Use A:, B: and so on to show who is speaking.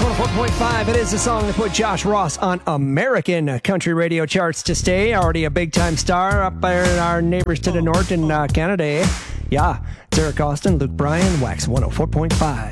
A: 104.5. It is the song that put Josh Ross on American country radio charts to stay. Already a big-time star up there in our neighbors to the north in Canada. Yeah, it's Eric Austin, Luke Bryan, Wax 104.5.